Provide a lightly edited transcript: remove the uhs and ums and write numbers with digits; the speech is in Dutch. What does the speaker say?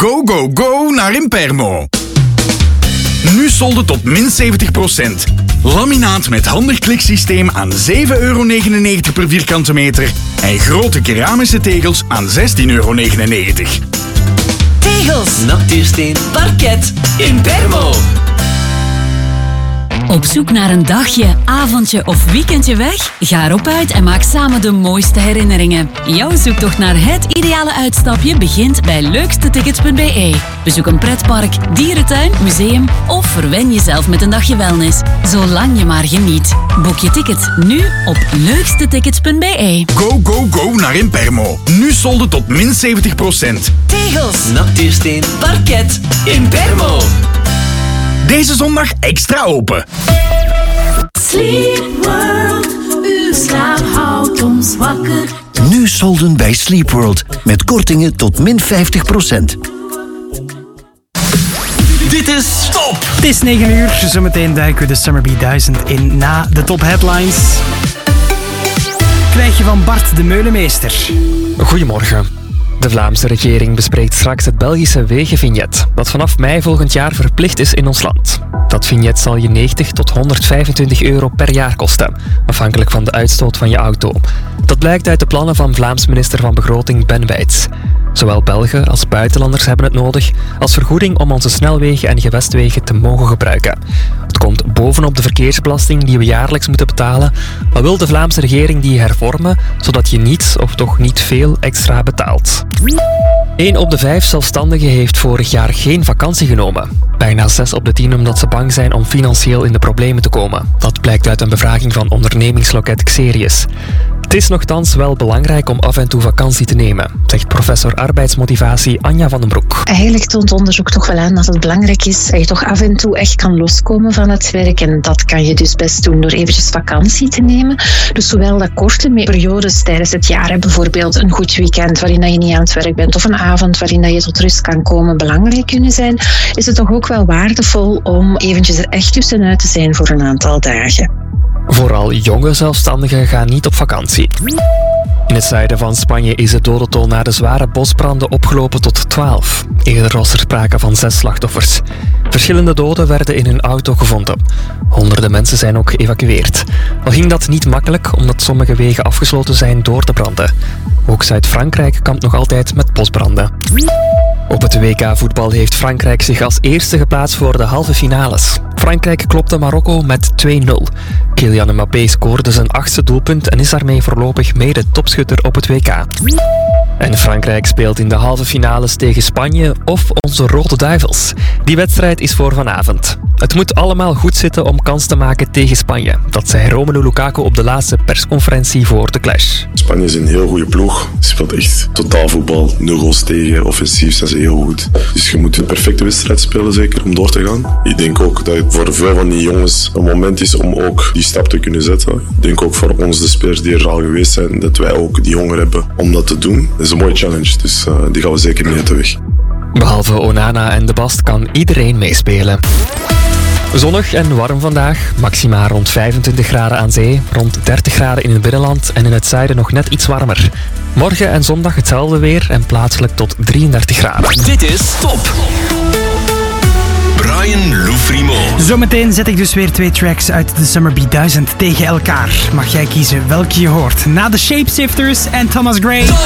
Go, go, go naar Impermo. Nu solden tot min 70%. Laminaat met handig kliksysteem aan €7,99 per vierkante meter. En grote keramische tegels aan €16,99. Tegels, natuursteen, parket, Impermo. Op zoek naar een dagje, avondje of weekendje weg? Ga erop uit en maak samen de mooiste herinneringen. Jouw zoektocht naar het ideale uitstapje begint bij leukstetickets.be. Bezoek een pretpark, dierentuin, museum of verwen jezelf met een dagje wellness. Zolang je maar geniet. Boek je ticket nu op leukstetickets.be. Go, go, go naar Impermo. Nu solden tot min 70%. Tegels, natuursteen, parket, Impermo. Deze zondag extra open. Sleep World, uw slaap houdt ons wakker. Nu solden bij Sleep World met kortingen tot min 50%. Dit is Top. Het is 9 uur, zometeen duiken we de Summer B1000 in na de top headlines. Krijg je van Bart de Meulemeester. Goedemorgen. De Vlaamse regering bespreekt straks het Belgische wegenvignet, dat vanaf mei volgend jaar verplicht is in ons land. Dat vignet zal je 90 tot 125 euro per jaar kosten, afhankelijk van de uitstoot van je auto. Dat blijkt uit de plannen van Vlaams minister van Begroting Ben Wijts. Zowel Belgen als buitenlanders hebben het nodig als vergoeding om onze snelwegen en gewestwegen te mogen gebruiken. Het komt bovenop de verkeersbelasting die we jaarlijks moeten betalen, maar wil de Vlaamse regering die hervormen, zodat je niets of toch niet veel extra betaalt. 1 op de 5 zelfstandigen heeft vorig jaar geen vakantie genomen. Bijna 6 op de 10 omdat ze bang zijn om financieel in de problemen te komen. Dat blijkt uit een bevraging van ondernemingsloket Xerius. Het is nochtans wel belangrijk om af en toe vakantie te nemen, zegt professor arbeidsmotivatie Anja van den Broek. Eigenlijk toont onderzoek toch wel aan dat het belangrijk is dat je toch af en toe echt kan loskomen van het werk. En dat kan je dus best doen door eventjes vakantie te nemen. Dus zowel dat korte periodes tijdens het jaar, bijvoorbeeld een goed weekend waarin je niet aan het werk bent of een avond waarin je tot rust kan komen, belangrijk kunnen zijn, is het toch ook wel waardevol om eventjes er echt tussenuit te zijn voor een aantal dagen. Vooral jonge zelfstandigen gaan niet op vakantie. In het zuiden van Spanje is het dodental na de zware bosbranden opgelopen tot 12. Eerder was er sprake van 6 slachtoffers. Verschillende doden werden in hun auto gevonden. Honderden mensen zijn ook geëvacueerd. Al ging dat niet makkelijk, omdat sommige wegen afgesloten zijn door de branden. Ook Zuid-Frankrijk kampt nog altijd met bosbranden. Op het WK voetbal heeft Frankrijk zich als eerste geplaatst voor de halve finales. Frankrijk klopte Marokko met 2-0. Kylian Mbappé scoorde zijn 8e doelpunt en is daarmee voorlopig mede topschutter op het WK. En Frankrijk speelt in de halve finales tegen Spanje of onze Rode Duivels. Die wedstrijd is voor vanavond. Het moet allemaal goed zitten om kans te maken tegen Spanje. Dat zei Romelu Lukaku op de laatste persconferentie voor de clash. Spanje is een heel goede ploeg. Ze speelt echt totaalvoetbal. 0 goals tegen, offensief zijn ze heel goed. Dus je moet een perfecte wedstrijd spelen zeker om door te gaan. Ik denk ook dat het voor veel van die jongens een moment is om ook die stap te kunnen zetten. Ik denk ook voor ons, de spelers die er al geweest zijn, dat wij ook die honger hebben om dat te doen. Dat is een mooie challenge, dus die gaan we zeker niet uit de weg. Behalve Onana en De Bast kan iedereen meespelen. Zonnig en warm vandaag, maxima rond 25 graden aan zee, rond 30 graden in het binnenland en in het zuiden nog net iets warmer. Morgen en zondag hetzelfde weer en plaatselijk tot 33 graden. Dit is Top. Brian Loufrimo. Zometeen zet ik dus weer 2 tracks uit de Summer B1000 tegen elkaar. Mag jij kiezen welke je hoort? Na de Shapeshifters en Thomas Gray.